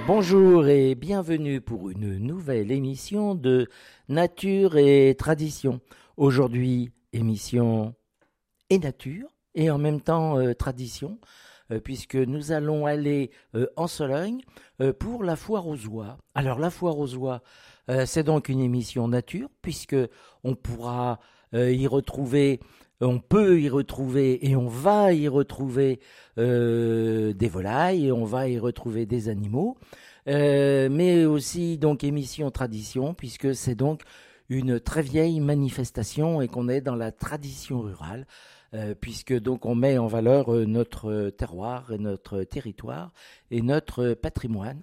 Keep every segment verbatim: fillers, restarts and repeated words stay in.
Bonjour et bienvenue pour une nouvelle émission de Nature et Tradition. Aujourd'hui, émission et nature et en même temps euh, tradition, euh, puisque nous allons aller euh, en Sologne euh, pour la foire aux oies. Alors la foire aux oies, euh, c'est donc une émission nature, puisque on pourra euh, y retrouver... On peut y retrouver et on va y retrouver euh, des volailles, et on va y retrouver des animaux, euh, mais aussi donc émission tradition, puisque c'est donc une très vieille manifestation et qu'on est dans la tradition rurale, euh, puisque donc on met en valeur euh, notre terroir et notre territoire et notre patrimoine.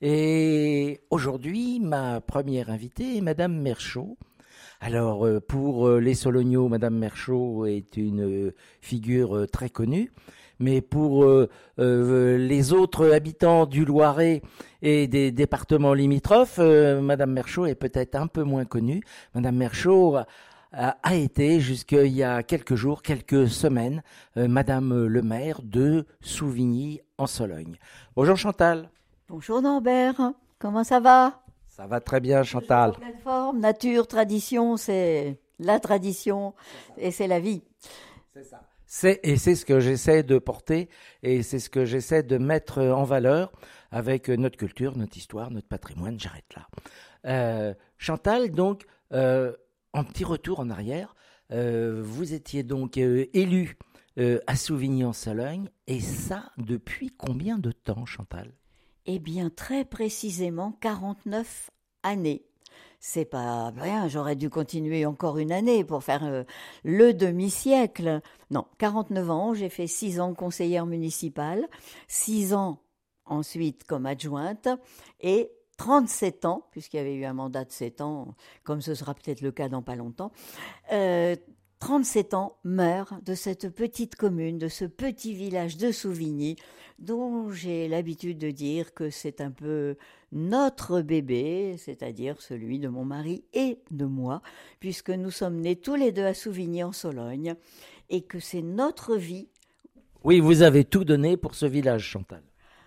Et aujourd'hui, ma première invitée est Madame Merchaud. Alors, euh, pour euh, les Solognos, Madame Merchaud est une euh, figure euh, très connue, mais pour euh, euh, les autres habitants du Loiret et des départements limitrophes, euh, Madame Merchaud est peut-être un peu moins connue. Madame Merchaud a, a, a été, jusqu'il y a quelques jours, quelques semaines, euh, Madame le maire de Souvigny en Sologne. Bonjour Chantal. Bonjour Norbert, comment ça va ? Ça va très bien, Chantal. Plateforme, nature, tradition, c'est la tradition et c'est la vie. C'est ça. C'est, et c'est ce que j'essaie de porter et c'est ce que j'essaie de mettre en valeur avec notre culture, notre histoire, notre patrimoine. J'arrête là. Euh, Chantal, donc, euh, en petit retour en arrière, euh, vous étiez donc euh, élue euh, à Souvigny-en-Sologne, et ça depuis combien de temps, Chantal ? Eh bien, très précisément, quarante-neuf années. C'est pas rien, j'aurais dû continuer encore une année pour faire euh, le demi-siècle. Non, quarante-neuf ans, j'ai fait six ans conseillère municipale, six ans ensuite comme adjointe et trente-sept ans, puisqu'il y avait eu un mandat de sept ans, comme ce sera peut-être le cas dans pas longtemps, euh, trente-sept ans maire de cette petite commune, de ce petit village de Souvigny, dont j'ai l'habitude de dire que c'est un peu notre bébé, c'est-à-dire celui de mon mari et de moi, puisque nous sommes nés tous les deux à Souvigny en Sologne, et que c'est notre vie. Oui, vous avez tout donné pour ce village, Chantal.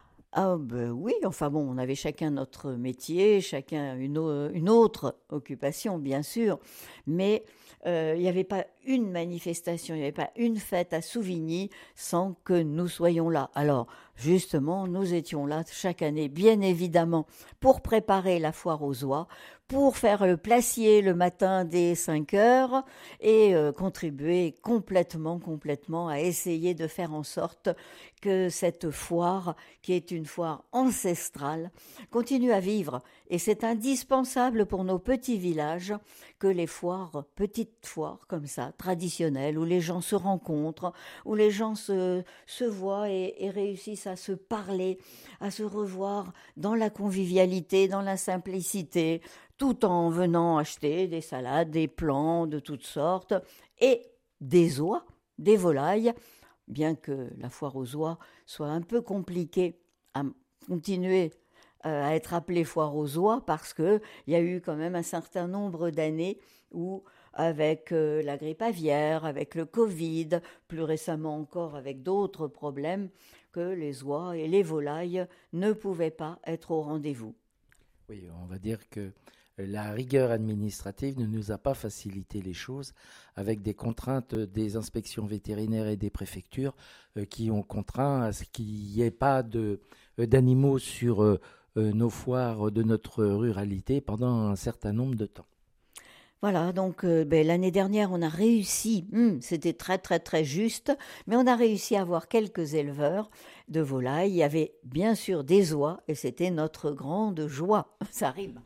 Ah ben oui, enfin bon, on avait chacun notre métier, chacun une, o- une autre occupation, bien sûr, mais euh, il n'y avait pas une manifestation, il n'y avait pas une fête à Souvigny sans que nous soyons là. Alors, justement, nous étions là chaque année, bien évidemment, pour préparer la foire aux oies, pour faire le placier le matin dès cinq heures et euh, contribuer complètement, complètement à essayer de faire en sorte que cette foire, qui est une foire ancestrale, continue à vivre. Et c'est indispensable pour nos petits villages que les foires, petites foires comme ça, traditionnelles, où les gens se rencontrent, où les gens se, se voient et, et réussissent à se parler, à se revoir dans la convivialité, dans la simplicité, tout en venant acheter des salades, des plants de toutes sortes, et des oies, des volailles, bien que la foire aux oies soit un peu compliquée à continuer euh, à être appelée foire aux oies, parce qu'il y a eu quand même un certain nombre d'années où, avec euh, la grippe aviaire, avec le Covid, plus récemment encore avec d'autres problèmes, que les oies et les volailles ne pouvaient pas être au rendez-vous. Oui, on va dire que la rigueur administrative ne nous a pas facilité les choses, avec des contraintes des inspections vétérinaires et des préfectures euh, qui ont contraint à ce qu'il n'y ait pas de, euh, d'animaux sur euh, euh, nos foires de notre ruralité pendant un certain nombre de temps. Voilà, donc euh, ben, l'année dernière, on a réussi, hum, c'était très très très juste, mais on a réussi à avoir quelques éleveurs de volailles. Il y avait bien sûr des oies et c'était notre grande joie. Ça rime.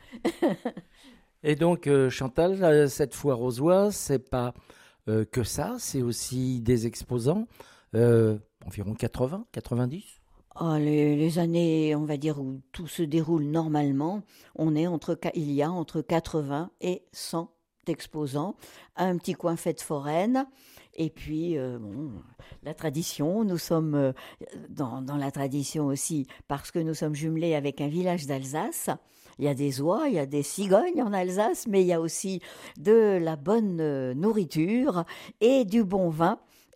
Et donc, euh, Chantal, euh, cette foire aux oies, c'est pas euh, que ça, c'est aussi des exposants, euh, environ quatre-vingts, quatre-vingt-dix. Ah, les, les années, on va dire, où tout se déroule normalement, on est entre, qua- il y a entre quatre-vingts et cent exposants, un petit coin fête foraine, et puis, euh, bon, la tradition, nous sommes euh, dans, dans la tradition aussi, parce que nous sommes jumelés avec un village d'Alsace. Il y a des oies, il y a des cigognes en Alsace, mais il y a aussi de la bonne euh, nourriture et du bon vin.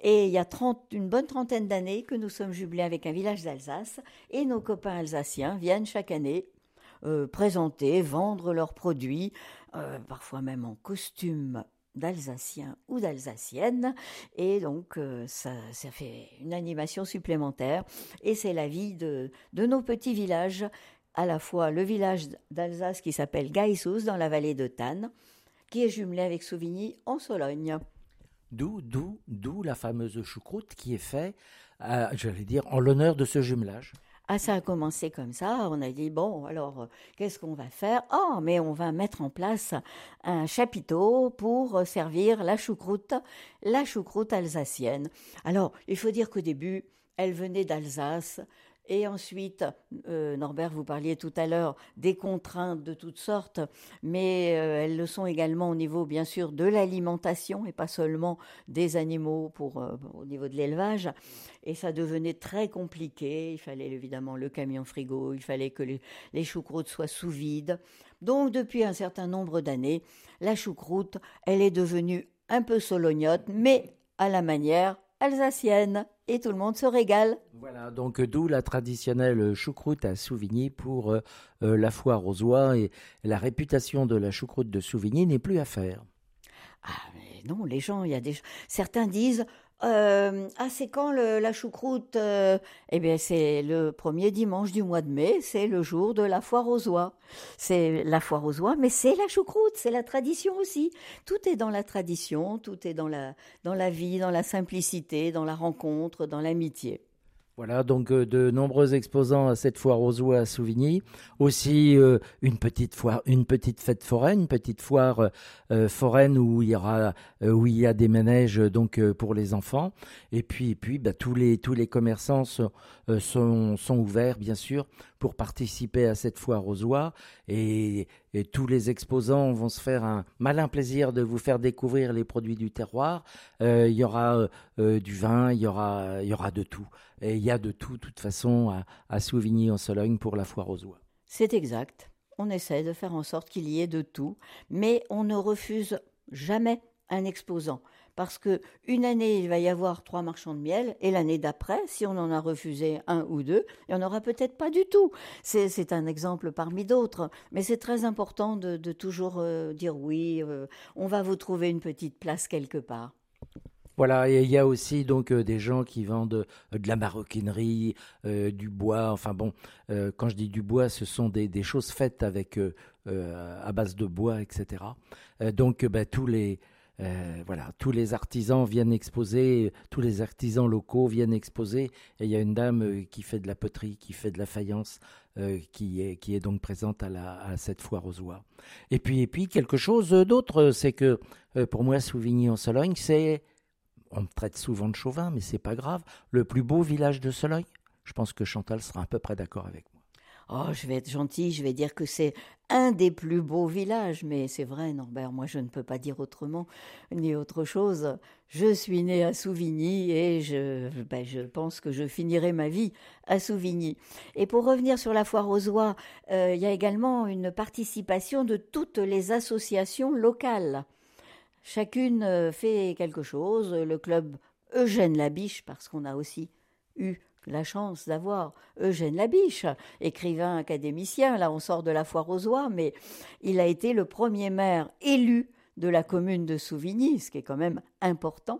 Et il y a trente, une bonne trentaine d'années que nous sommes jumelés avec un village d'Alsace et nos copains alsaciens viennent chaque année euh, présenter, vendre leurs produits, euh, parfois même en costume d'Alsaciens ou d'Alsaciennes. Et donc, euh, ça, ça fait une animation supplémentaire. Et c'est la vie de, de nos petits villages, à la fois le village d'Alsace qui s'appelle Gaïsous dans la vallée de Thann, qui est jumelé avec Souvigny en Sologne. D'où, d'où, d'où la fameuse choucroute qui est faite, euh, j'allais dire, en l'honneur de ce jumelage. Ah, ça a commencé comme ça. On a dit, bon, alors, euh, qu'est-ce qu'on va faire? Oh, mais on va mettre en place un chapiteau pour euh, servir la choucroute, la choucroute alsacienne. Alors, il faut dire qu'au début, elle venait d'Alsace. Et ensuite, euh, Norbert, vous parliez tout à l'heure des contraintes de toutes sortes, mais euh, elles le sont également au niveau, bien sûr, de l'alimentation et pas seulement des animaux pour, euh, au niveau de l'élevage. Et ça devenait très compliqué. Il fallait évidemment le camion frigo, il fallait que les, les choucroutes soient sous vide. Donc, depuis un certain nombre d'années, la choucroute, elle est devenue un peu solognote, mais à la manière alsacienne. Et tout le monde se régale. Voilà, donc euh, d'où la traditionnelle choucroute à Souvigny pour euh, euh, la foire aux oies. Et la réputation de la choucroute de Souvigny n'est plus à faire. Ah, mais non, les gens, il y a des... Certains disent, euh, ah, c'est quand le- la choucroute? Euh Eh bien, c'est le premier dimanche du mois de mai, c'est le jour de la foire aux oies. C'est la foire aux oies, mais c'est la choucroute, c'est la tradition aussi. Tout est dans la tradition, tout est dans la, dans la vie, dans la simplicité, dans la rencontre, dans l'amitié. Voilà, donc euh, de nombreux exposants à cette foire aux oies à Souvigny. Aussi euh, une petite foire, une petite fête foraine, une petite foire euh, euh, foraine où il y aura, euh, où il y a des manèges euh, donc euh, pour les enfants. Et puis, et puis bah, tous les tous les commerçants sont, euh, sont sont ouverts bien sûr pour participer à cette foire aux oies. Et, et tous les exposants vont se faire un malin plaisir de vous faire découvrir les produits du terroir. Euh, il y aura euh, euh, du vin, il y aura il y aura de tout. Et il y a de tout, de toute façon, à, à Souvigny-en-Sologne pour la foire aux oies. C'est exact. On essaie de faire en sorte qu'il y ait de tout, mais on ne refuse jamais un exposant. Parce que une année, il va y avoir trois marchands de miel, et l'année d'après, si on en a refusé un ou deux, il n'y en aura peut-être pas du tout. C'est, c'est un exemple parmi d'autres, mais c'est très important de, de toujours euh, dire oui, euh, on va vous trouver une petite place quelque part. Voilà, et il y a aussi donc euh, des gens qui vendent euh, de la maroquinerie, euh, du bois. Enfin bon, euh, quand je dis du bois, ce sont des, des choses faites avec euh, euh, à base de bois, et cetera. Euh, donc euh, bah, tous les euh, voilà, tous les artisans viennent exposer, tous les artisans locaux viennent exposer. Et il y a une dame euh, qui fait de la poterie, qui fait de la faïence, euh, qui est qui est donc présente à la à cette foire aux oies. Et puis et puis quelque chose d'autre, c'est que euh, pour moi, Souvigny-en-Sologne, c'est on me traite souvent de chauvin, mais c'est pas grave. Le plus beau village de Sologne. Je pense que Chantal sera à peu près d'accord avec moi. Oh, je vais être gentille, je vais dire que c'est un des plus beaux villages, mais c'est vrai, Norbert, moi je ne peux pas dire autrement ni autre chose. Je suis née à Souvigny et je, ben, je pense que je finirai ma vie à Souvigny. Et pour revenir sur la foire aux oies, euh, il y a également une participation de toutes les associations locales. Chacune euh, fait quelque chose. Le club Eugène Labiche, parce qu'on a aussi eu la chance d'avoir Eugène Labiche, écrivain académicien. Là, on sort de la foire aux oies, mais il a été le premier maire élu de la commune de Souvigny, ce qui est quand même important.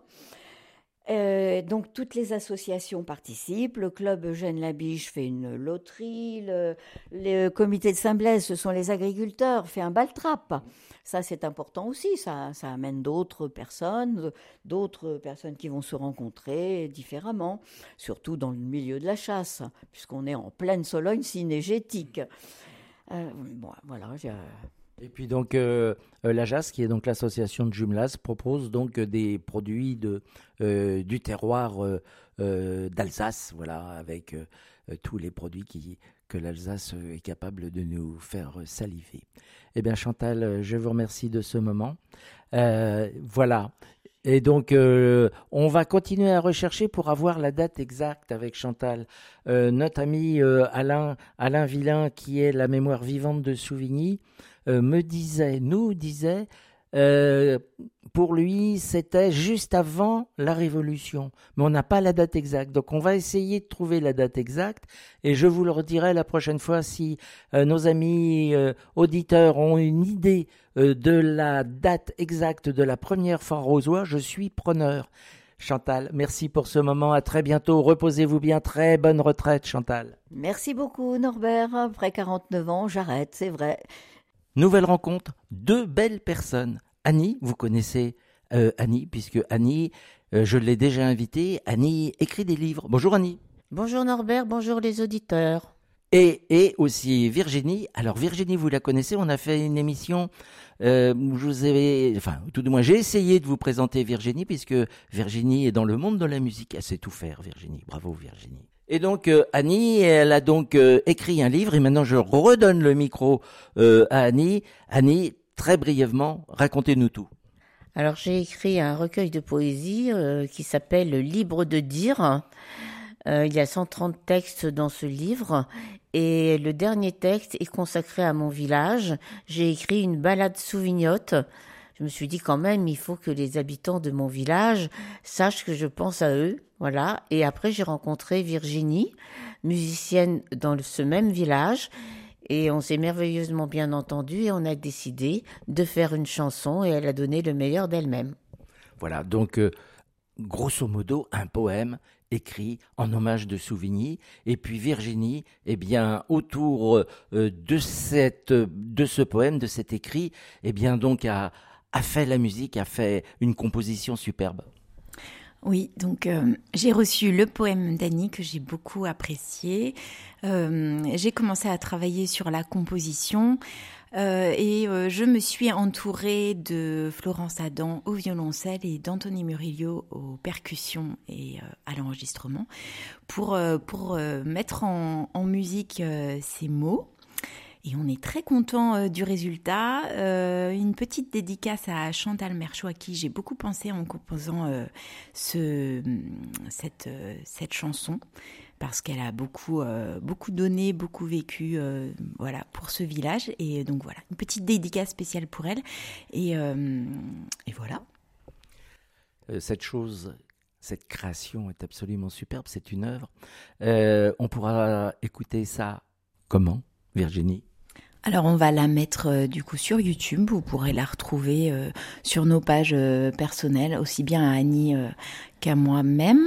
Euh, donc toutes les associations participent. Le club Eugène Labiche fait une loterie. Le, le comité de Saint-Blaise, ce sont les agriculteurs, fait un bal-trap. Ça, c'est important aussi. Ça, ça amène d'autres personnes, d'autres personnes qui vont se rencontrer différemment, surtout dans le milieu de la chasse, puisqu'on est en pleine Sologne cynégétique. Euh, bon, voilà. J'ai... Et puis donc euh, euh, l'A J A S, qui est donc l'association de jumelage, propose donc euh, des produits de, euh, du terroir euh, euh, d'Alsace, voilà, avec euh, euh, tous les produits qui, que l'Alsace est capable de nous faire saliver. Eh bien Chantal, je vous remercie de ce moment. Euh, voilà. Et donc, euh, on va continuer à rechercher pour avoir la date exacte avec Chantal. Euh, notre ami euh, Alain, Alain Villain, qui est la mémoire vivante de Souvigny, euh, me disait, nous disait, Euh, pour lui, c'était juste avant la Révolution. Mais on n'a pas la date exacte. Donc on va essayer de trouver la date exacte. Et je vous le redirai la prochaine fois si euh, nos amis euh, auditeurs ont une idée euh, de la date exacte de la première foire aux oies. Je suis preneur. Chantal, merci pour ce moment. À très bientôt. Reposez-vous bien. Très bonne retraite, Chantal. Merci beaucoup, Norbert. Après quarante-neuf ans, j'arrête, c'est vrai. Nouvelle rencontre, deux belles personnes. Annie, vous connaissez euh, Annie, puisque Annie, euh, je l'ai déjà invitée. Annie écrit des livres. Bonjour Annie. Bonjour Norbert, bonjour les auditeurs. Et, et aussi Virginie. Alors Virginie, vous la connaissez, on a fait une émission euh, où je vous ai, enfin tout du moins j'ai essayé de vous présenter Virginie, puisque Virginie est dans le monde de la musique. Elle sait tout faire, Virginie. Bravo Virginie. Et donc euh, Annie, elle a donc euh, écrit un livre, et maintenant je redonne le micro euh, à Annie. Annie, très brièvement, racontez-nous tout. Alors j'ai écrit un recueil de poésie euh, qui s'appelle Libre de dire. Euh, il y a cent trente textes dans ce livre et le dernier texte est consacré à mon village. J'ai écrit une ballade souvignote. Je me suis dit quand même, il faut que les habitants de mon village sachent que je pense à eux. Voilà. Et après, j'ai rencontré Virginie, musicienne dans ce même village. Et on s'est merveilleusement bien entendu et on a décidé de faire une chanson et elle a donné le meilleur d'elle-même. Voilà, donc euh, grosso modo, un poème écrit en hommage de Souvigny. Et puis Virginie, eh bien, autour euh, de, cette, de ce poème, de cet écrit, eh bien, donc, a, a fait la musique, a fait une composition superbe. Oui, donc euh, j'ai reçu le poème d'Annie que j'ai beaucoup apprécié. Euh, j'ai commencé à travailler sur la composition euh, et euh, je me suis entourée de Florence Adam au violoncelle et d'Anthony Murillo aux percussions et euh, à l'enregistrement pour, euh, pour euh, mettre en, en musique euh, ces mots. Et on est très content euh, du résultat. Euh, une petite dédicace à Chantal Merchaud, à qui j'ai beaucoup pensé en composant euh, ce, cette, euh, cette chanson, parce qu'elle a beaucoup, euh, beaucoup donné, beaucoup vécu euh, voilà, pour ce village. Et donc voilà, une petite dédicace spéciale pour elle. Et, euh, et voilà. Euh, cette chose, cette création est absolument superbe, c'est une œuvre. Euh, on pourra écouter ça comment, Virginie ? Alors on va la mettre euh, du coup sur YouTube, vous pourrez la retrouver euh, sur nos pages euh, personnelles, aussi bien à Annie euh, qu'à moi-même.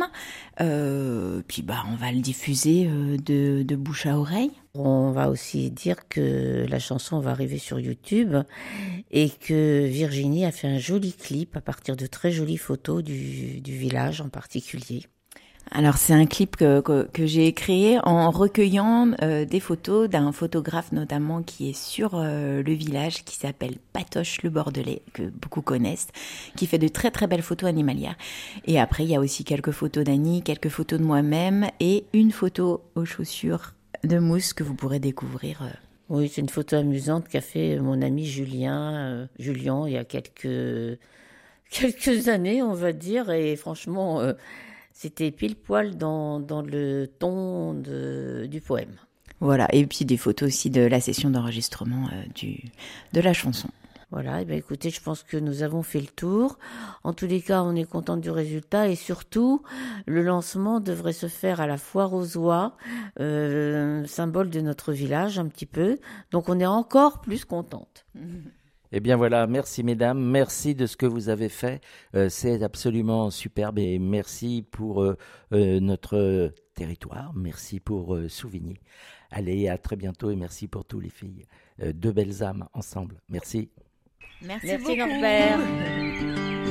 Euh, puis bah on va le diffuser euh, de, de bouche à oreille. On va aussi dire que la chanson va arriver sur YouTube et que Virginie a fait un joli clip à partir de très jolies photos du, du village en particulier. Alors c'est un clip que, que, que j'ai créé en recueillant euh, des photos d'un photographe notamment qui est sur euh, le village, qui s'appelle Patoche le Bordelais, que beaucoup connaissent, qui fait de très très belles photos animalières. Et après il y a aussi quelques photos d'Annie, quelques photos de moi-même et une photo aux chaussures de mousse que vous pourrez découvrir. Euh. Oui, c'est une photo amusante qu'a fait mon ami Julien, euh, Julien il y a quelques, quelques années on va dire, et franchement... Euh, C'était pile poil dans, dans le ton de, du poème. Voilà, et puis des photos aussi de la session d'enregistrement euh, du, de la chanson. Voilà, et bien écoutez, je pense que nous avons fait le tour. En tous les cas, on est content du résultat et surtout, le lancement devrait se faire à la foire aux oies, euh, symbole de notre village un petit peu. Donc on est encore plus contente. Eh bien voilà, merci mesdames, merci de ce que vous avez fait, euh, c'est absolument superbe et merci pour euh, euh, notre territoire, merci pour euh, Souvigny. Allez, à très bientôt et merci pour tous les filles, euh, deux belles âmes ensemble, merci. Merci, Merci beaucoup. Norbert.